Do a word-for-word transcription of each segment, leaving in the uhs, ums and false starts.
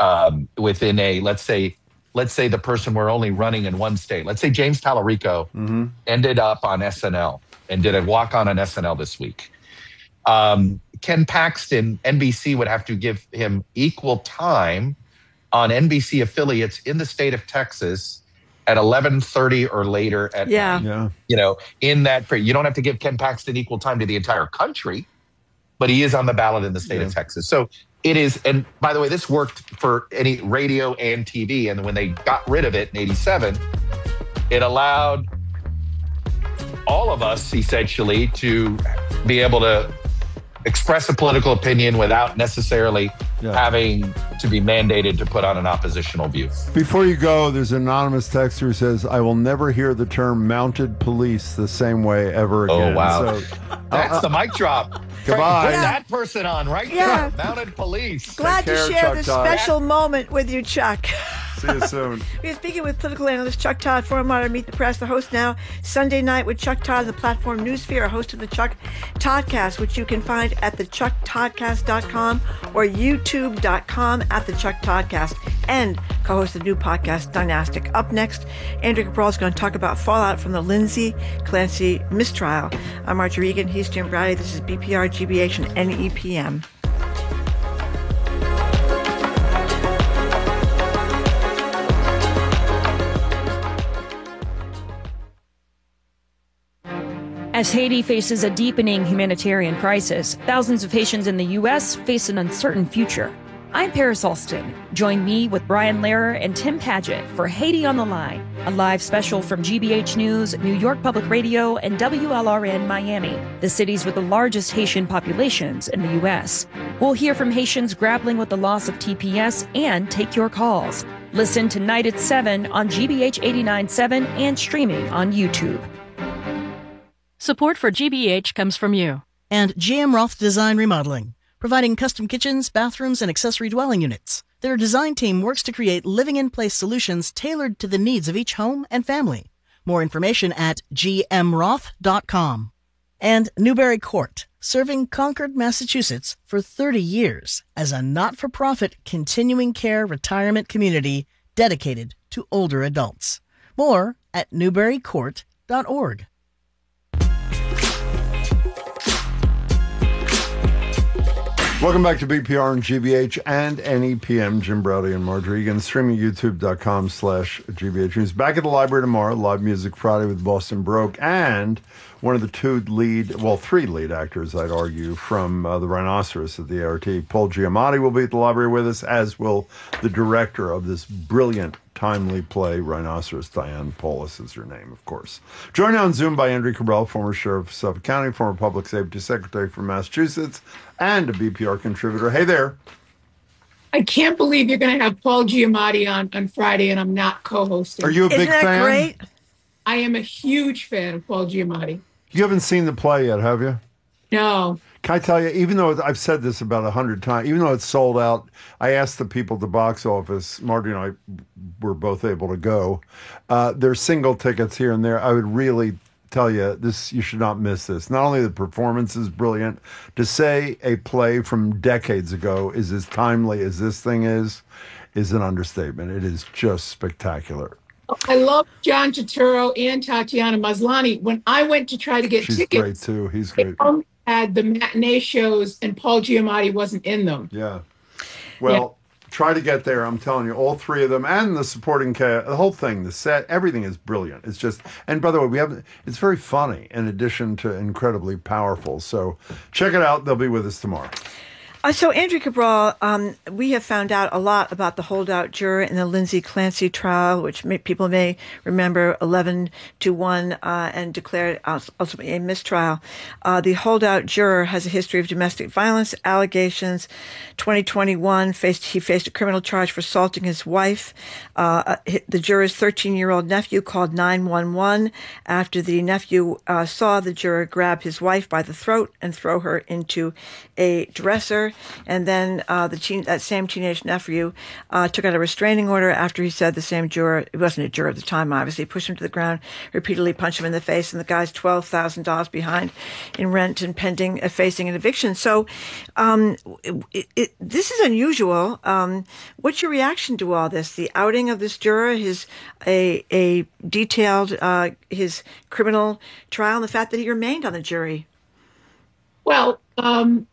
um, within a, let's say, let's say the person were only running in one state. Let's say James Tallarico mm-hmm. ended up on S N L and did a walk on on S N L this week. Um, Ken Paxton, N B C would have to give him equal time on N B C affiliates in the state of Texas at eleven thirty or later at yeah. night. Yeah. You know, in that, you don't have to give Ken Paxton equal time to the entire country, but he is on the ballot in the state yeah. of Texas. So it is, and by the way, this worked for any radio and T V. And when they got rid of it in eighty-seven, it allowed all of us essentially to be able to express a political opinion without necessarily yeah. having to be mandated to put on an oppositional view. Before you go, there's an anonymous texter who says, I will never hear the term mounted police the same way ever again. Oh, wow. So, That's uh, the mic drop. Goodbye. Put yeah. that person on right yeah. there. Mounted police. Glad Take to care, share Chuck this Todd. special moment with you, Chuck. See you soon. We're speaking with political analyst Chuck Todd, former moderator Meet the Press, the host now, Sunday Night with Chuck Todd, the platform Newsphere, a host of the Chuck Toddcast, which you can find at the chuck toddcast dot com or youtube dot com at the Chuck Toddcast, and co-host of the new podcast, Dynastic. Up next, Andrew Cabral is going to talk about fallout from the Lindsay Clancy mistrial. I'm Marjorie Egan. He's Jim Brady. This is B P R, G B H, and N E P M. As Haiti faces a deepening humanitarian crisis, thousands of Haitians in the U S face an uncertain future. I'm Paris Alston. Join me with Brian Lehrer and Tim Padgett for Haiti on the Line, a live special from G B H News, New York Public Radio, and W L R N Miami, the cities with the largest Haitian populations in the U S. We'll hear from Haitians grappling with the loss of T P S and take your calls. Listen tonight at seven on G B H eighty-nine point seven and streaming on YouTube. Support for G B H comes from you. And G M Roth Design Remodeling, providing custom kitchens, bathrooms, and accessory dwelling units. Their design team works to create living-in-place solutions tailored to the needs of each home and family. More information at g m roth dot com. And Newbury Court, serving Concord, Massachusetts for thirty years as a not-for-profit continuing care retirement community dedicated to older adults. More at newbury court dot org. Welcome back to B P R and G B H and N E P M. Jim Browdy and Marjorie Egan, streaming youtube dot com slash G B H News. Back at the library tomorrow, Live Music Friday with Boston Broke, and one of the two lead, well, three lead actors, I'd argue, from uh, The Rhinoceros at the A R T. Paul Giamatti will be at the library with us, as will the director of this brilliant, timely play, Rhinoceros. Diane Paulus is her name, of course. Joined on Zoom by Andrew Cabral, former sheriff of Suffolk County, former public safety secretary from Massachusetts, and a B P R contributor. Hey there. I can't believe you're going to have Paul Giamatti on, on Friday and I'm not co-hosting. Are you a Isn't big that fan? Great? I am a huge fan of Paul Giamatti. You haven't seen the play yet, have you? No. Can I tell you, even though I've said this about a hundred times, even though it's sold out, I asked the people at the box office, Marty and I were both able to go. Uh, there's single tickets here and there. I would really tell you, this, you should not miss this. Not only the performance is brilliant, to say a play from decades ago is as timely as this thing is, is an understatement. It is just spectacular. I love John Turturro and Tatiana Maslany. When I went to try to get She's tickets, great too. He's great. they only had the matinee shows and Paul Giamatti wasn't in them. Yeah. Well, yeah. Try to get there. I'm telling you, all three of them and the supporting cast, the whole thing, the set, everything is brilliant. It's just, and by the way, we have, it's very funny in addition to incredibly powerful. So check it out. They'll be with us tomorrow. Uh, so, Andrew Cabral, um, we have found out a lot about the holdout juror in the Lindsay Clancy trial, which may, people may remember eleven to one uh, and declared ultimately a mistrial. Uh, the holdout juror has a history of domestic violence allegations. twenty twenty-one, faced, he faced a criminal charge for assaulting his wife. Uh, the juror's thirteen-year-old nephew called nine one one after the nephew uh, saw the juror grab his wife by the throat and throw her into a dresser. juror, and then uh, the teen, that same teenage nephew uh, took out a restraining order after he said the same juror, he wasn't a juror at the time, obviously, pushed him to the ground, repeatedly punched him in the face, and the guy's twelve thousand dollars behind in rent and pending uh, facing an eviction. So um, it, it, this is unusual. Um, what's your reaction to all this? The outing of this juror, his a a detailed uh, his criminal trial, and the fact that he remained on the jury. Well, um,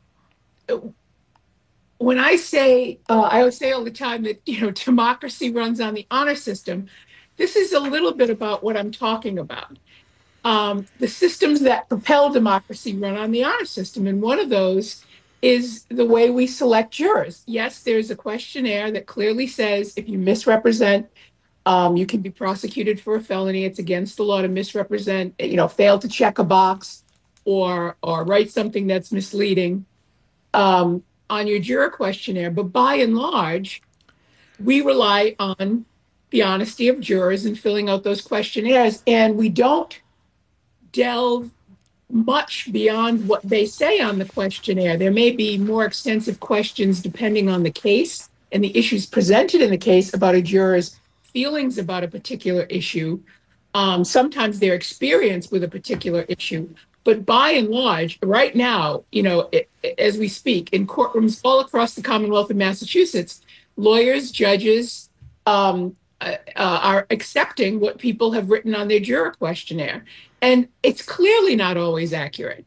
when I say, uh, I always say all the time that, you know, democracy runs on the honor system. This is a little bit about what I'm talking about. Um, the systems that propel democracy run on the honor system. And one of those is the way we select jurors. Yes, there's a questionnaire that clearly says if you misrepresent, um, you can be prosecuted for a felony. It's against the law to misrepresent, you know, fail to check a box or or write something that's misleading um, on your juror questionnaire. But by and large, we rely on the honesty of jurors in filling out those questionnaires, and we don't delve much beyond what they say on the questionnaire. There may be more extensive questions depending on the case and the issues presented in the case about a juror's feelings about a particular issue, um, sometimes their experience with a particular issue. But by and large, right now, you know, it, as we speak, in courtrooms all across the Commonwealth of Massachusetts, lawyers, judges um, uh, uh, are accepting what people have written on their juror questionnaire. And it's clearly not always accurate.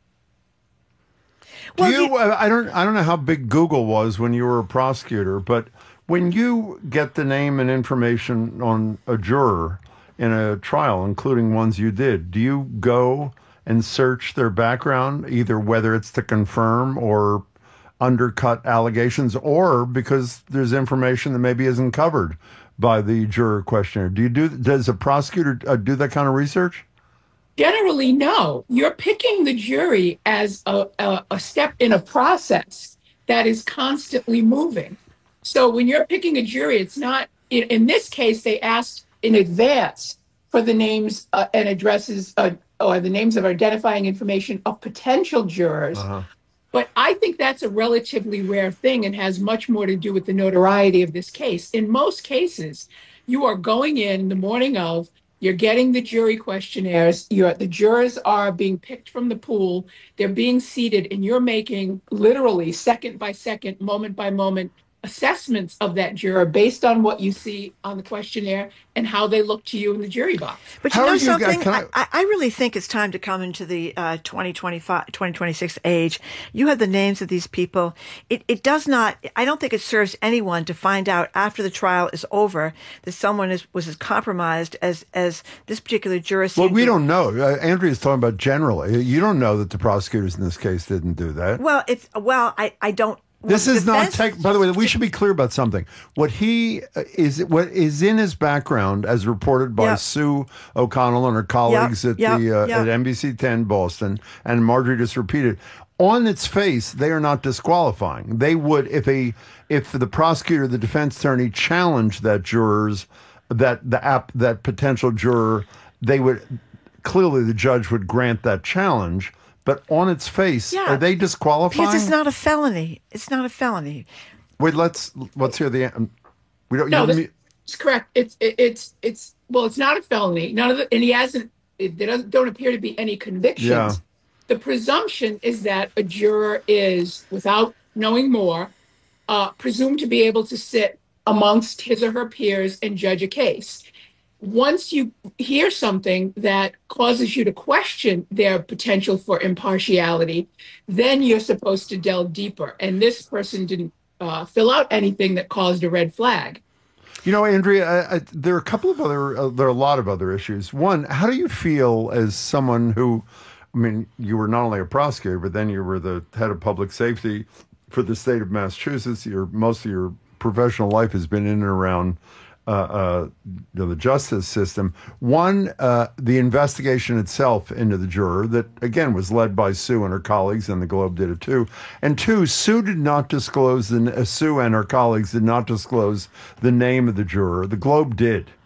Do you, I don't, I don't know how big Google was when you were a prosecutor, but when you get the name and information on a juror in a trial, including ones you did, do you go and search their background, either whether it's to confirm or undercut allegations, or because there's information that maybe isn't covered by the juror questionnaire? Do you do? Does a prosecutor uh, do that kind of research? Generally, no. You're picking the jury as a, a, a step in a process that is constantly moving. So when you're picking a jury, it's not, in, in this case, they asked in advance for the names uh, and addresses uh, or the names of identifying information of potential jurors. Uh-huh. But I think that's a relatively rare thing and has much more to do with the notoriety of this case. In most cases, you are going in the morning of, you're getting the jury questionnaires, you're, the jurors are being picked from the pool, they're being seated, and you're making literally second by second, moment by moment assessments of that juror based on what you see on the questionnaire and how they look to you in the jury box. But you How know you something? guys- I, I really think it's time to come into the uh, twenty twenty-five, twenty twenty-six age. You have the names of these people. It, it does not, I don't think it serves anyone to find out after the trial is over that someone is, was as compromised as, as this particular juror. Well, we to- don't know. Uh, Andrea's talking about generally. You don't know that the prosecutors in this case didn't do that. Well, it's, well, I, I don't. This well, is not defense- tech. By the way, we should be clear about something. What he uh, is, what is in his background, as reported by Yep. Sue O'Connell and her colleagues Yep, at yep, the uh, yep. at N B C ten Boston, and Marjorie just repeated. On its face, they are not disqualifying. They would, if a if the prosecutor, the defense attorney, challenged that jurors, that the app, that potential juror, they would clearly the judge would grant that challenge. But on its face, Yeah. are they disqualifying? Because it's not a felony. It's not a felony. Wait, let's let's hear the. Um, we don't. No, you don't this- me- It's correct. It's it, it's it's well, it's not a felony. None of the, and he hasn't. It, there doesn't, don't appear to be any convictions. Yeah. The presumption is that a juror is, without knowing more, uh, presumed to be able to sit amongst his or her peers and judge a case. Once you hear something that causes you to question their potential for impartiality, then you're supposed to delve deeper. And this person didn't uh, fill out anything that caused a red flag. You know, Andrea, I, I, there are a couple of other, uh, there are a lot of other issues. One, how do you feel as someone who, I mean, you were not only a prosecutor, but then you were the head of public safety for the state of Massachusetts. Your most of your professional life has been in and around uh, uh, you know, the justice system. One, uh, the investigation itself into the juror that, again, was led by Sue and her colleagues, and the Globe did it too. And two, Sue did not disclose, the, uh, Sue and her colleagues did not disclose the name of the juror. The Globe did.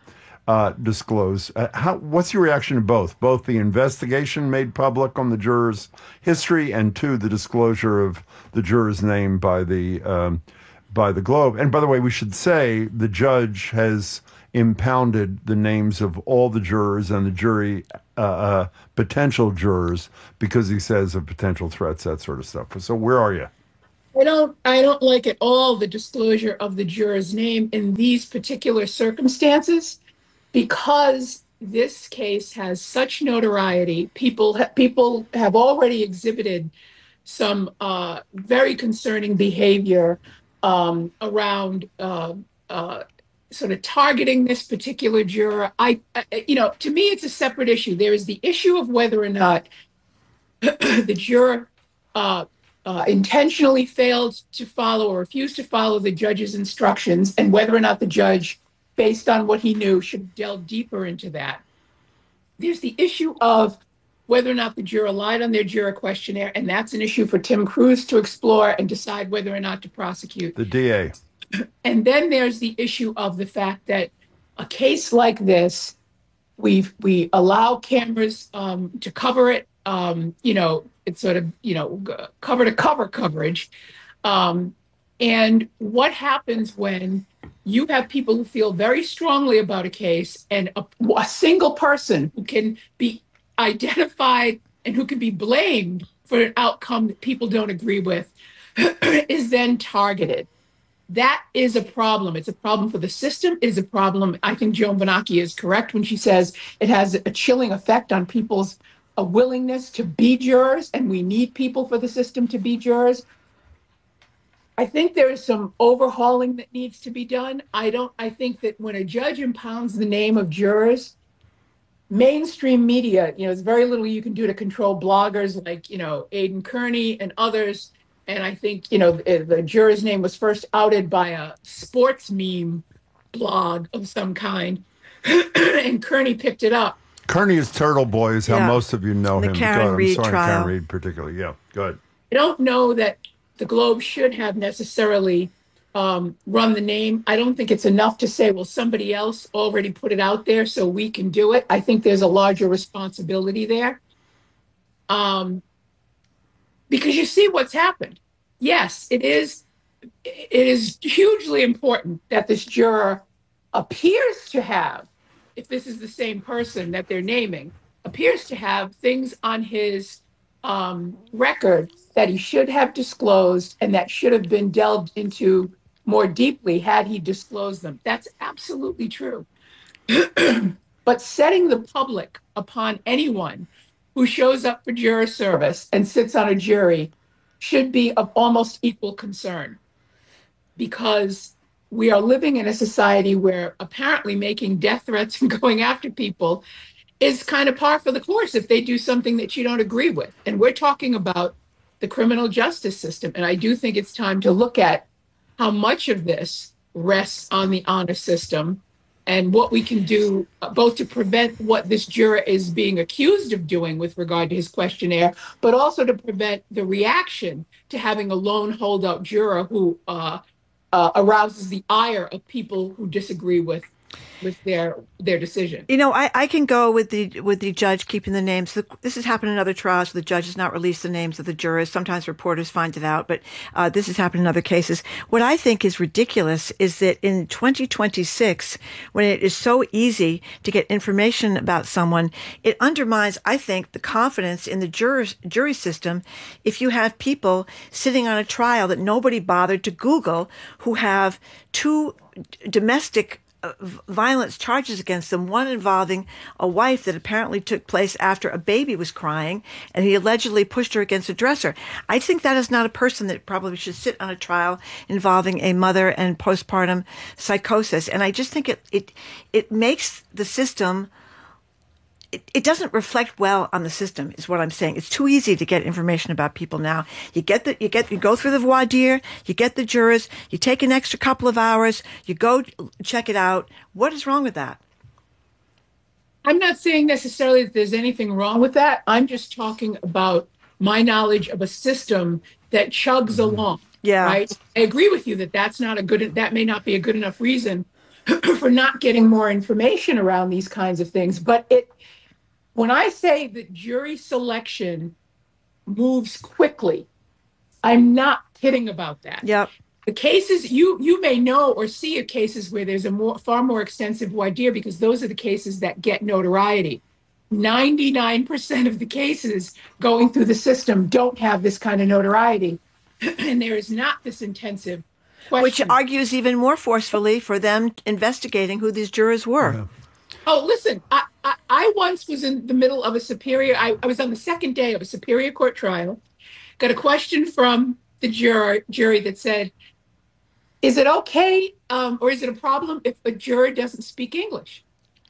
uh, disclose. Uh, how, what's your reaction to both? Both the investigation made public on the jurors' history, and two, the disclosure of the juror's name by the um, by the Globe. And by the way, we should say the judge has impounded the names of all the jurors and the jury uh, uh, potential jurors because he says of potential threats, that sort of stuff. So where are you? I don't I don't like at all the disclosure of the juror's name in these particular circumstances, because this case has such notoriety. People ha- people have already exhibited some uh, very concerning behavior um, around uh, uh, sort of targeting this particular juror. I, I, you know, to me, it's a separate issue. There is the issue of whether or not the juror uh, uh, intentionally failed to follow or refused to follow the judge's instructions, and whether or not the judge, based on what he knew, should delve deeper into that. There's the issue of whether or not the juror lied on their juror questionnaire, and that's an issue for Tim Cruz to explore and decide whether or not to prosecute. The D A. And then there's the issue of the fact that a case like this, we we allow cameras um, to cover it. Um, you know, it's sort of, you know, cover to cover coverage. Um, and what happens when you have people who feel very strongly about a case, and a, a single person who can be identified and who can be blamed for an outcome that people don't agree with is then targeted? That is a problem. It's a problem for the system. It is a problem. I think Joan Bernanke is correct when she says it has a chilling effect on people's a willingness to be jurors, and we need people for the system to be jurors. I think there is some overhauling that needs to be done. I don't, I think that when a judge impounds the name of jurors, mainstream media, you know, there's very little you can do to control bloggers like, you know, Aidan Kearney and others. And I think, you know, the, the juror's name was first outed by a sports meme blog of some kind, and Kearney picked it up. Kearney is Turtle Boy, is how Yeah. most of you know The him. Karen Go ahead. I'm Reed sorry, trial. Karen Reed particularly. Yeah, go ahead. I don't know that the Globe should have necessarily um, run the name. I don't think it's enough to say, well, somebody else already put it out there, so we can do it. I think there's a larger responsibility there. Um, because you see what's happened. Yes, it is. It is hugely important that this juror appears to have, if this is the same person that they're naming, appears to have things on his um, record that he should have disclosed and that should have been delved into more deeply had he disclosed them. That's absolutely true. But setting the public upon anyone who shows up for juror service and sits on a jury should be of almost equal concern, because we are living in a society where apparently making death threats and going after people is kind of par for the course if they do something that you don't agree with. And we're talking about the criminal justice system. And I do think it's time to look at how much of this rests on the honor system and what we can do uh, both to prevent what this juror is being accused of doing with regard to his questionnaire, but also to prevent the reaction to having a lone holdout juror who uh, uh, arouses the ire of people who disagree with with their their decision. You know, I, I can go with the with the judge keeping the names. This has happened in other trials. The judge has not released the names of the jurors. Sometimes reporters find it out, but uh, this has happened in other cases. What I think is ridiculous is that in twenty twenty-six, when it is so easy to get information about someone, it undermines, I think, the confidence in the jurors, jury system if you have people sitting on a trial that nobody bothered to Google who have two domestic violence charges against them, one involving a wife that apparently took place after a baby was crying, and he allegedly pushed her against a dresser. I think that is not a person that probably should sit on a trial involving a mother and postpartum psychosis. And I just think it it it makes the system, it, it doesn't reflect well on the system, is what I'm saying. It's too easy to get information about people now. You get the, you get, you go through the voir dire, you get the jurors, you take an extra couple of hours, you go check it out. What is wrong with that? I'm not saying necessarily that there's anything wrong with that. I'm just talking about my knowledge of a system that chugs along. Yeah. Right. I agree with you that that's not a good, that may not be a good enough reason for not getting more information around these kinds of things. But it, when I say that jury selection moves quickly, I'm not kidding about that. Yep. The cases you you may know or see are cases where there's a more far more extensive voir dire, because those are the cases that get notoriety. ninety-nine percent of the cases going through the system don't have this kind of notoriety, and there is not this intensive question. Which argues even more forcefully for them investigating who these jurors were. Yeah. Oh, listen, I, I, I once was in the middle of a superior, I, I was on the second day of a superior court trial, got a question from the juror, jury that said, is it okay um, or is it a problem if a juror doesn't speak English?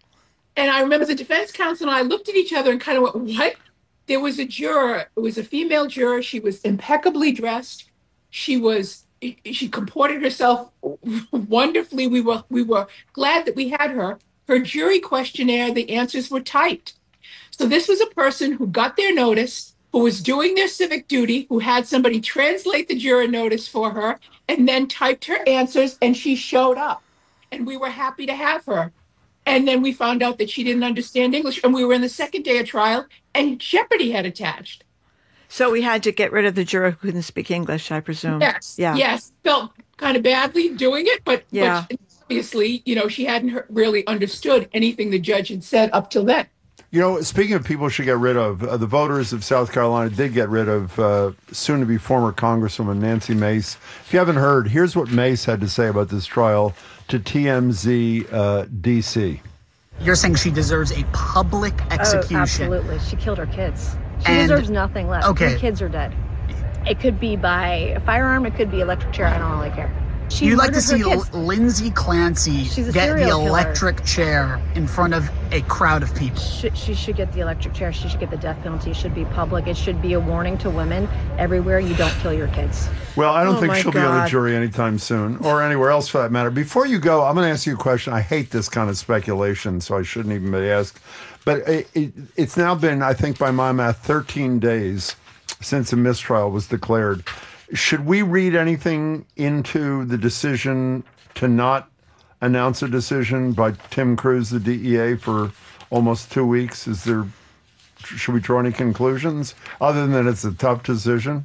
And I remember the defense counsel and I looked at each other and kind of went, what? There was a juror, it was a female juror. She was impeccably dressed. She was, she comported herself wonderfully. We were, we were glad that we had her. Her jury questionnaire, the answers were typed. So this was a person who got their notice, who was doing their civic duty, who had somebody translate the juror notice for her, and then typed her answers, and she showed up. And we were happy to have her. And then we found out that she didn't understand English, and we were in the second day of trial, and jeopardy had attached. So we had to get rid of the juror who couldn't speak English, I presume. Yes, yeah. yes. Felt kind of badly doing it, but, yeah. but obviously, you know, she hadn't really understood anything the judge had said up till then. You know, speaking of people should get rid of, uh, the voters of South Carolina did get rid of uh, soon-to-be former Congresswoman Nancy Mace. If you haven't heard, here's what Mace had to say about this trial to T M Z uh, D C. You're saying she deserves a public execution. Oh, absolutely. She killed her kids. She And- deserves nothing less. okay. Three kids are dead. It could be by a firearm. It could be electric chair. I don't really care. She You'd like to murdered her see L- kids. Lindsay Clancy She's a get the serial killer. electric chair in front of a crowd of people. She, she should get the electric chair. She should get the death penalty. It should be public. It should be a warning to women everywhere. You don't kill your kids. Well, I don't Oh, think my she'll be on God. a jury anytime soon, or anywhere else for that matter. Before you go, I'm going to ask you a question. I hate this kind of speculation, so I shouldn't even be asked. But it, it, it's now been, I think by my math, thirteen days since a mistrial was declared. Should we read anything into the decision to not announce a decision by Tim Cruz, the D E A, for almost two weeks? Is there, should we draw any conclusions other than that it's a tough decision?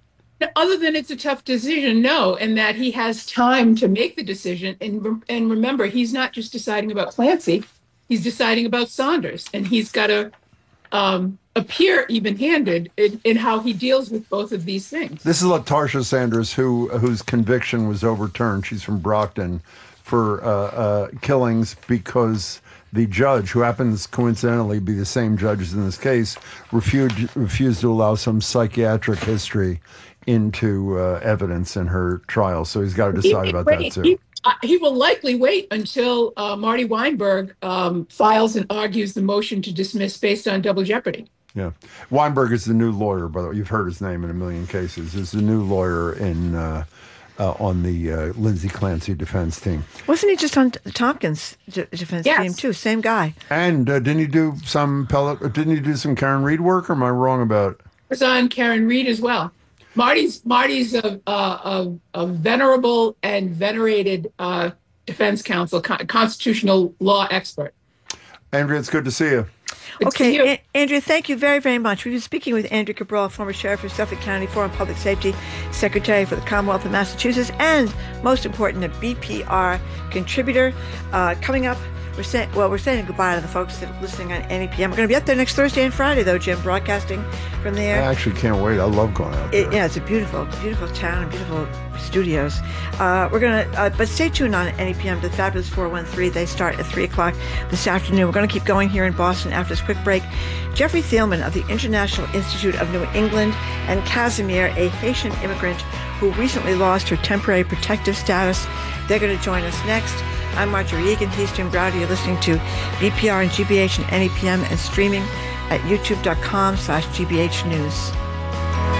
Other than it's a tough decision, no, and that he has time to make the decision. And and remember, he's not just deciding about Clancy; he's deciding about Saunders, and he's got to um, appear even-handed in, in how he deals with both of these things. This is LaTarsha Sanders, who whose conviction was overturned. She's from Brockton for uh, uh, killings because the judge, who happens coincidentally to be the same judge as in this case, refused refused to allow some psychiatric history into uh, evidence in her trial. So he's got to decide He- about he- that too. He, uh, he will likely wait until uh, Marty Weinberg um, files and argues the motion to dismiss based on double jeopardy. Yeah, Weinberg is the new lawyer. By the way, you've heard his name in a million cases. Is the new lawyer in uh, uh, on the uh, Lindsay Clancy defense team. Wasn't he just on the Tompkins d- defense Yes. team too? Same guy. And uh, didn't he do some pellet? Didn't he do some Karen Reed work? Or am I wrong about it? Was on Karen Reed as well. Marty's Marty's a, a, a, a venerable and venerated uh, defense counsel, con- constitutional law expert. Andrea, it's good to see you. Good to see Okay, you. A- Andrea, thank you very, very much. We've been speaking with Andrea Cabral, former sheriff of Suffolk County, former public safety secretary for the Commonwealth of Massachusetts, and most important, a B P R contributor. Uh, coming up, we're saying, well, we're saying goodbye to the folks that are listening on N E P M. We're going to be up there next Thursday and Friday, though, Jim, broadcasting from I there. actually can't wait. I love going out there. It, yeah, it's a beautiful, beautiful town and beautiful studios. Uh, we're gonna, uh, but stay tuned on N E P M to the Fabulous four one three. They start at three o'clock this afternoon. We're going to keep going here in Boston after this quick break. Jeffrey Thielman of the International Institute of New England and Casimir, a Haitian immigrant who recently lost her temporary protective status. They're going to join us next. I'm Marjorie Egan. He's Jim Browder. You're listening to B P R and G B H and N E P M and streaming at youtube dot com slash G B H News.